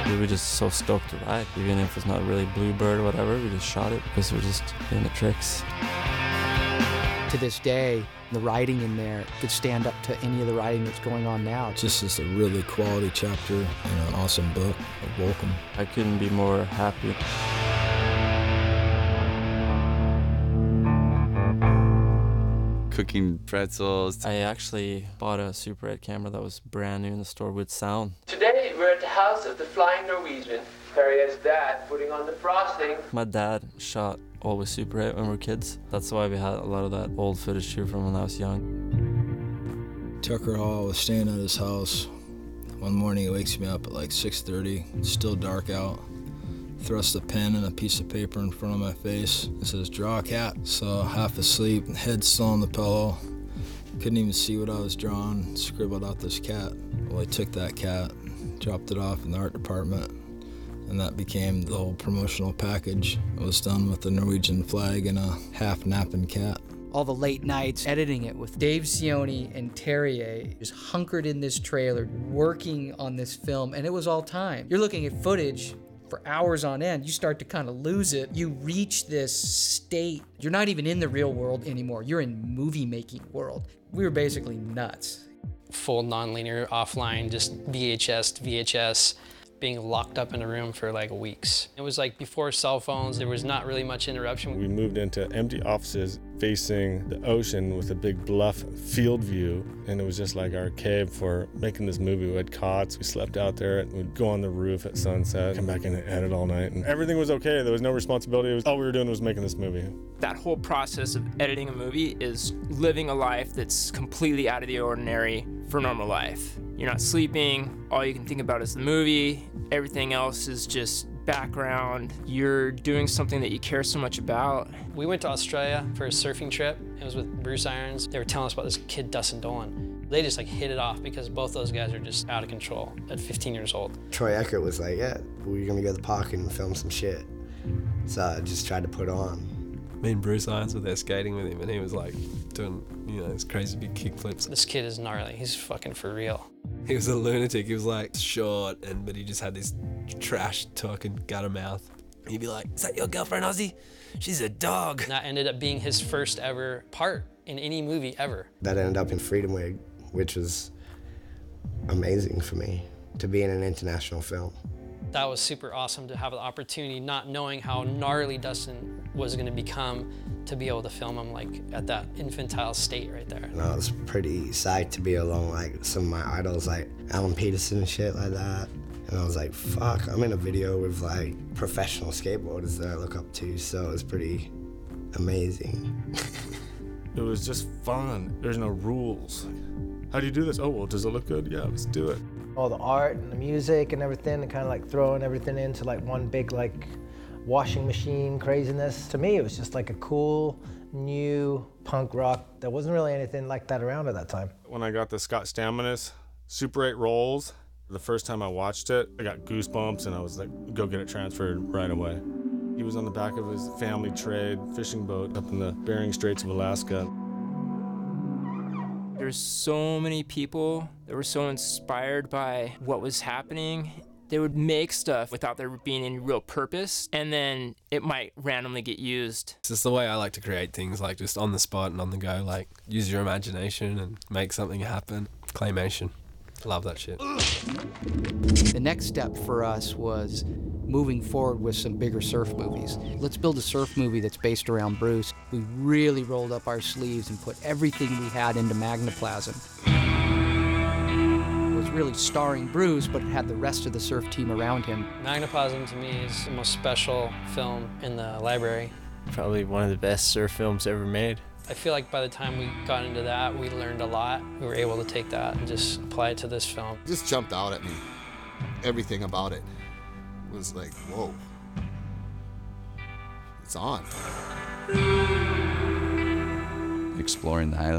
We were just so stoked to ride. Even if it's not really Bluebird or whatever, we just shot it because we're just doing the tricks. To this day, the writing in there could stand up to any of the writing that's going on now. It's just a really quality chapter and an awesome book of Volcom. I couldn't be more happy. Cooking pretzels. I actually bought a Super 8 camera that was brand new in the store with sound. Today, we're at the house of the Flying Norwegian. Harriet's dad putting on the frosting. My dad shot always Super 8 when we were kids. That's why we had a lot of that old footage too from when I was young. Tucker Hall was staying at his house. One morning he wakes me up at like 6:30. It's still dark out. Thrust a pen and a piece of paper in front of my face. It says, draw a cat. So half asleep, head still on the pillow. Couldn't even see what I was drawing. Scribbled out this cat. Well, I took that cat, dropped it off in the art department, and that became the whole promotional package. It was done with the Norwegian flag and a half-napping cat. All the late nights editing it with Dave Cioni and Terrier just hunkered in this trailer, working on this film, and it was all time. You're looking at footage for hours on end, you start to kind of lose it. You reach this state. You're not even in the real world anymore. You're in movie-making world. We were basically nuts. Full non-linear, offline, just VHS to VHS, being locked up in a room for like weeks. It was like before cell phones, there was not really much interruption. We moved into empty offices facing the ocean with a big bluff field view, and it was just like our cave for making this movie. We had cots, we slept out there, and we'd go on the roof at sunset, come back in and edit all night, and everything was okay. There was no responsibility. All we were doing was making this movie. That whole process of editing a movie is living a life that's completely out of the ordinary for normal life. You're not sleeping, all you can think about is the movie, everything else is just background. You're doing something that you care so much about. We went to Australia for a surfing trip. It was with Bruce Irons. They were telling us about this kid, Dustin Dolan. They just like hit it off because both those guys are just out of control at 15 years old. Troy Eckert was like, yeah, we're gonna go to the park and film some shit. So I just tried to put on. Me and Bruce Irons were there skating with him, and he was like doing, these crazy big kickflips. This kid is gnarly. He's fucking for real. He was a lunatic. He was like short, but he just had this trash talking gutter mouth. He'd be like, "Is that your girlfriend, Ozzy? She's a dog." And that ended up being his first ever part in any movie ever. That ended up in Freedom Wig, which was amazing for me to be in an international film. That was super awesome to have the opportunity, not knowing how gnarly Dustin was going to become, to be able to film him like at that infantile state right there. And I was pretty psyched to be along like some of my idols like Alan Peterson and shit like that. And I was like, fuck, I'm in a video with like professional skateboarders that I look up to, so it was pretty amazing. It was just fun. There's no rules. How do you do this? Oh, well, does it look good? Yeah, let's do it. All the art and the music and everything, and kind of like throwing everything into like one big like washing machine craziness. To me, it was just like a cool, new punk rock. There wasn't really anything like that around at that time. When I got the Scott Stamines Super 8 rolls, the first time I watched it, I got goosebumps and I was like, go get it transferred right away. He was on the back of his family trade fishing boat up in the Bering Straits of Alaska. There's so many people that were so inspired by what was happening. They would make stuff without there being any real purpose, and then it might randomly get used. It's just the way I like to create things, like just on the spot and on the go, like use your imagination and make something happen. Claymation. Love that shit. The next step for us was moving forward with some bigger surf movies. Let's build a surf movie that's based around Bruce. We really rolled up our sleeves and put everything we had into Magnaplasm. It was really starring Bruce, but it had the rest of the surf team around him. Magnaplasm to me is the most special film in the library. Probably one of the best surf films ever made. I feel like by the time we got into that, we learned a lot. We were able to take that and just apply it to this film. It just jumped out at me. Everything about it was like, whoa, it's on. Exploring the island.